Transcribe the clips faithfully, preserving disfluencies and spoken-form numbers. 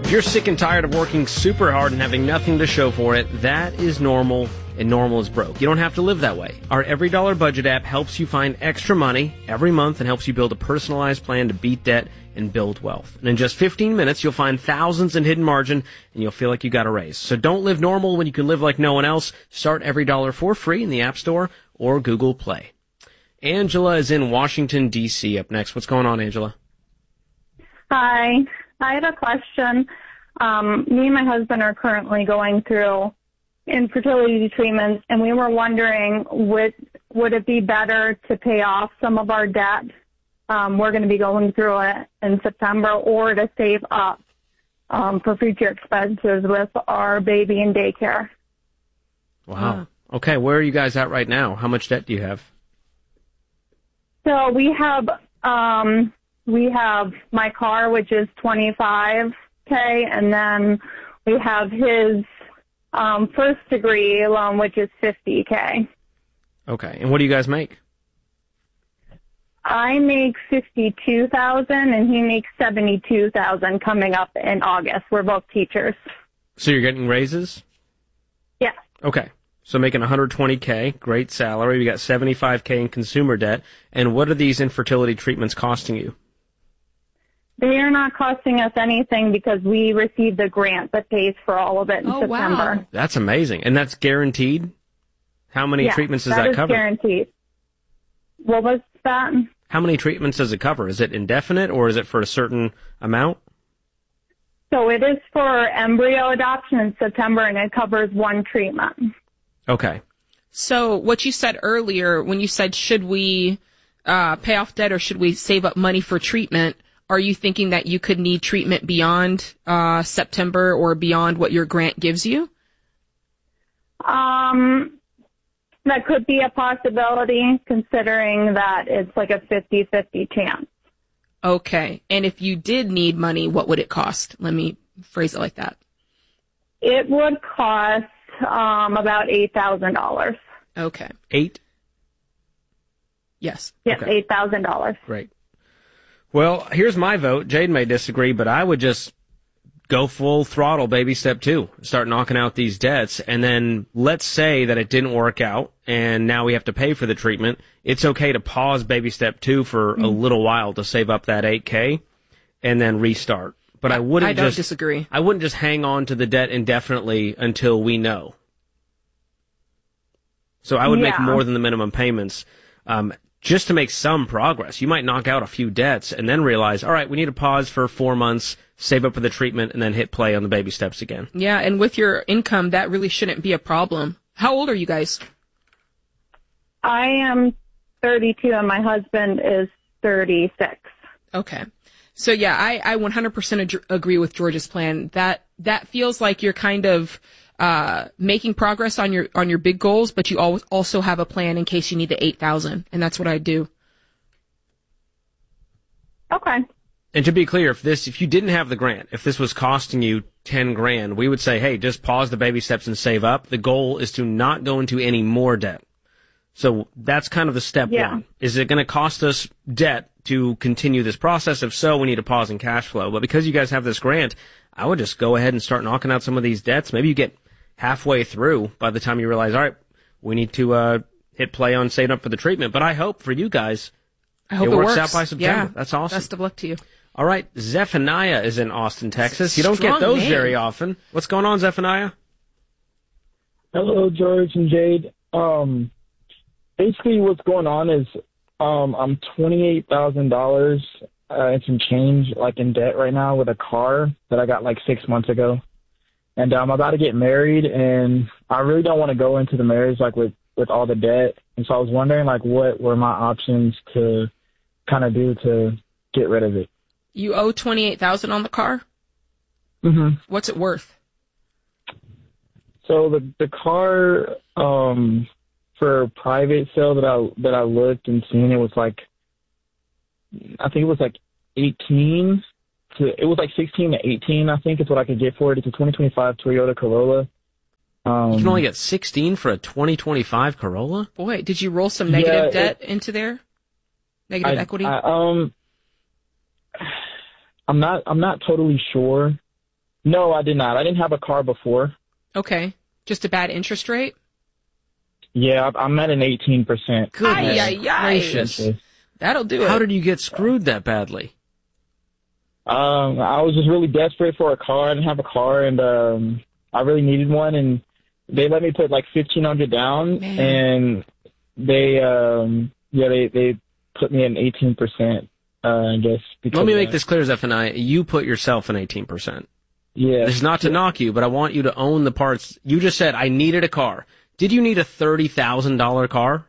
If you're sick and tired of working super hard and having nothing to show for it, that is normal, and normal is broke. You don't have to live that way. Our Every Dollar Budget app helps you find extra money every month and helps you build a personalized plan to beat debt and build wealth. And in just fifteen minutes, you'll find thousands in hidden margin, and you'll feel like you got a raise. So don't live normal when you can live like no one else. Start Every Dollar for free in the App Store or Google Play. Angela is in Washington, D C up next. What's going on, Angela? Hi. I had a question. Um, me and my husband are currently going through infertility treatments, and we were wondering, would, would it be better to pay off some of our debt? Um, we're going to be going through it in September, or to save up um, for future expenses with our baby in daycare. Wow. Okay, where are you guys at right now? How much debt do you have? So we have um, we have my car, which is twenty-five K, and then we have his um, first degree loan, which is fifty K. Okay, and what do you guys make? I make fifty-two thousand dollars, and he makes seventy-two thousand dollars coming up in August. We're both teachers. So you're getting raises? Yeah. Okay. So making one hundred twenty K, great salary. We got seventy-five K in consumer debt. And what are these infertility treatments costing you? They are not costing us anything because we received a grant that pays for all of it in Oh, September. wow. That's amazing. And that's guaranteed? How many Yeah, treatments does that that is cover? guaranteed. What was that? How many treatments does it cover? Is it indefinite or is it for a certain amount? So it is for embryo adoption in September, and it covers one treatment. Okay. So what you said earlier, when you said, should we uh, pay off debt or should we save up money for treatment, are you thinking that you could need treatment beyond uh, September or beyond what your grant gives you? Um, that could be a possibility, considering that it's like a fifty-fifty chance. Okay. And if you did need money, what would it cost? Let me phrase it like that. It would cost um, about eight thousand dollars. Okay. Eight? Yes. Yes, Okay. eight thousand dollars. Great. Well, here's my vote. Jade may disagree, but I would just go full throttle, baby step two. Start knocking out these debts, and then let's say that it didn't work out, and now we have to pay for the treatment. It's okay to pause baby step two for mm-hmm. a little while to save up that eight K, and then restart. But I wouldn't I don't just disagree. I wouldn't just hang on to the debt indefinitely until we know. So I would Yeah. make more than the minimum payments. Um, just to make some progress. You might knock out a few debts and then realize, all right, we need to pause for four months, save up for the treatment, and then hit play on the baby steps again. Yeah, and with your income, that really shouldn't be a problem. How old are you guys? I am thirty-two, and my husband is thirty-six. Okay. So yeah, I, I one hundred percent ag- agree with George's plan. That that feels like you're kind of uh making progress on your on your big goals, but you al- also have a plan in case you need the eight thousand, and that's what I do. Okay. And to be clear, if this if you didn't have the grant, if this was costing you ten grand, we would say, hey, just pause the baby steps and save up. The goal is to not go into any more debt. So that's kind of the step Yeah. one. Is it going to cost us debt to continue this process? If so, we need a pause in cash flow. But because you guys have this grant, I would just go ahead and start knocking out some of these debts. Maybe you get halfway through by the time you realize, all right, we need to uh, hit play on saving up for the treatment. But I hope for you guys, I hope it, it works, works out by September. Yeah. That's awesome. Best of luck to you. All right, Zephaniah is in Austin, Texas. You don't Strong get those name. very often. What's going on, Zephaniah? Hello, George and Jade. Um, basically, what's going on is um, I'm twenty-eight thousand dollars uh, and some change, like in debt right now with a car that I got like six months ago, and I'm about to get married, and I really don't want to go into the marriage like with with all the debt, and so I was wondering like what were my options to kind of do to get rid of it. You owe twenty-eight thousand on the car? Mm-hmm. What's it worth? So the the car um, for a private sale that I that I looked and seen, it was like I think it was like eighteen to it was like sixteen to eighteen. I think is what I could get for it. It's a twenty twenty-five Toyota Corolla. Um, You can only get sixteen for a twenty twenty-five Corolla? Boy, did you roll some negative Yeah, debt it- into there? Negative I, equity? I, um, I'm not I'm not totally sure No, I did not. I didn't have a car before. Okay. Just a bad interest rate? Yeah, I'm at an eighteen percent. Goodness Ay, ay, ay. gracious. That'll do it. How did you get screwed that badly? Um, I was just really desperate for a car. I didn't have a car, and um, I really needed one, and they let me put like fifteen hundred down, Man. and they, um, yeah, they, they put me in eighteen percent, uh, I guess. Let me of make that. this clear, Zephaniah. You put yourself in eighteen percent. Yeah. This is not to knock you, but I want you to own the parts. You just said, I needed a car. Did you need a thirty thousand dollars car?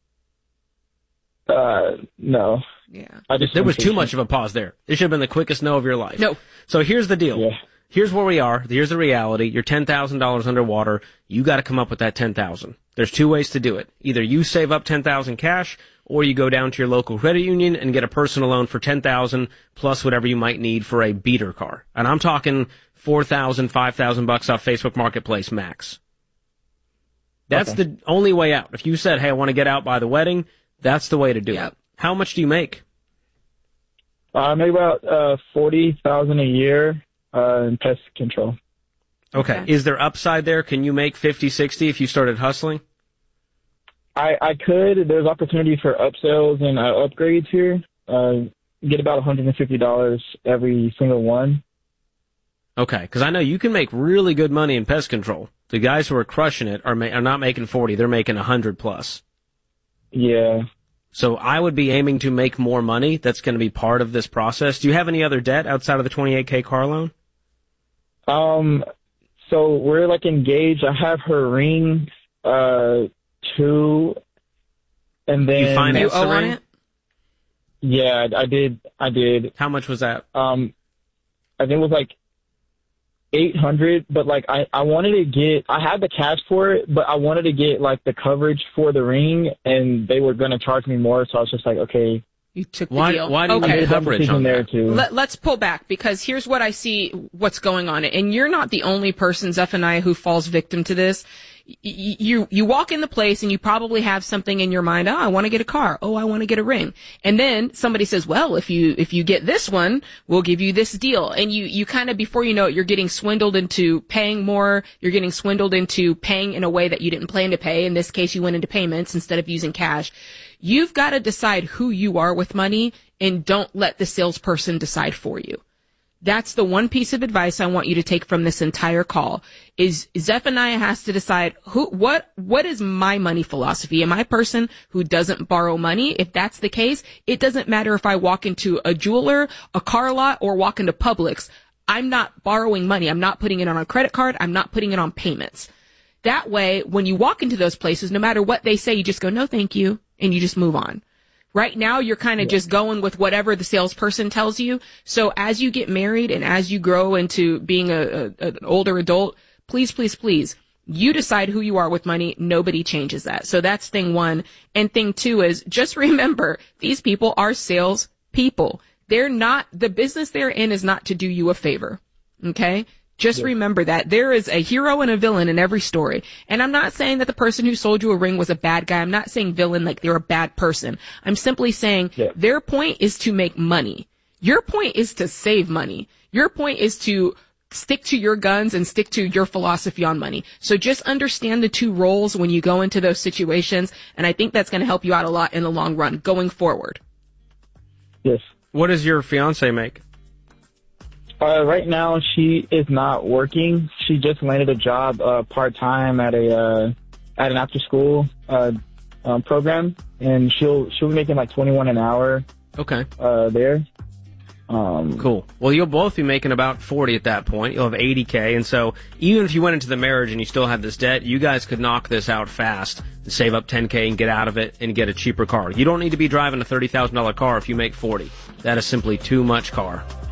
Uh, no. Yeah. I just There was too impatient. much of a pause there. This should have been the quickest no of your life. No. So here's the deal. Yeah. Here's where we are. Here's the reality. You're ten thousand dollars underwater. You got to come up with that ten thousand dollars. There's two ways to do it. Either you save up ten thousand dollars cash, or you go down to your local credit union and get a personal loan for ten thousand dollars plus whatever you might need for a beater car. And I'm talking four thousand, five thousand bucks off Facebook Marketplace max. That's Okay. the only way out. If you said, hey, I want to get out by the wedding, that's the way to do Yep. it. How much do you make? Uh, maybe about, uh, forty thousand a year, uh, in pest control. Okay. Okay. Is there upside there? Can you make fifty, sixty if you started hustling? I, I could. There's opportunity for upsells and uh, upgrades here. Uh, get about one hundred fifty dollars every single one. Okay, because I know you can make really good money in pest control. The guys who are crushing it are, ma- are not making forty; they're making one hundred plus. Yeah. So I would be aiming to make more money. That's going to be part of this process. Do you have any other debt outside of the twenty-eight K car loan? Um, so we're like engaged. I have her ring, uh, too, and then You finance You the owe on ring? it? Yeah, I did. I did. How much was that? Um, I think it was like eight hundred, but like I, I wanted to get, I had the cash for it, but I wanted to get like the coverage for the ring, and they were going to charge me more. So I was just like, okay, You took the Why- deal. why do you okay. I made a dumb coverage decision on there that? too. Let, let's pull back, because here's what I see what's going on. And you're not the only person, Zephaniah, who falls victim to this. Y- You, you walk in the place and you probably have something in your mind. Oh, I want to get a car. Oh, I want to get a ring. And then somebody says, well, if you, if you get this one, we'll give you this deal. And you, you kind of, before you know it, you're getting swindled into paying more. You're getting swindled into paying in a way that you didn't plan to pay. In this case, you went into payments instead of using cash. You've got to decide who you are with money, and don't let the salesperson decide for you. That's the one piece of advice I want you to take from this entire call. Is Zephaniah has to decide who, what, what is my money philosophy? Am I a person who doesn't borrow money? If that's the case, it doesn't matter if I walk into a jeweler, a car lot, or walk into Publix. I'm not borrowing money. I'm not putting it on a credit card. I'm not putting it on payments. That way, when you walk into those places, no matter what they say, you just go, no, thank you, and you just move on. Right now, you're kind of just going with whatever the salesperson tells you. So as you get married and as you grow into being a, a, an older adult, please, please, please, you decide who you are with money. Nobody changes that. So that's thing one. And thing two is just remember, these people are sales people. They're not, the business they're in is not to do you a favor. Okay? Just remember that there is a hero and a villain in every story. And I'm not saying that the person who sold you a ring was a bad guy. I'm not saying villain like they're a bad person. I'm simply saying Yeah. their point is to make money. Your point is to save money. Your point is to stick to your guns and stick to your philosophy on money. So just understand the two roles when you go into those situations. And I think that's going to help you out a lot in the long run going forward. Yes. What does your fiance make? Uh, right now, she is not working. She just landed a job uh, part time at a uh, at an after school uh, um, program, and she'll she'll be making like twenty one an hour Okay, uh, there. Um, cool. Well, you'll both be making about forty at that point. You'll have eighty K, and so even if you went into the marriage and you still had this debt, you guys could knock this out fast and save up ten K and get out of it and get a cheaper car. You don't need to be driving a thirty thousand dollars car if you make forty. That is simply too much car.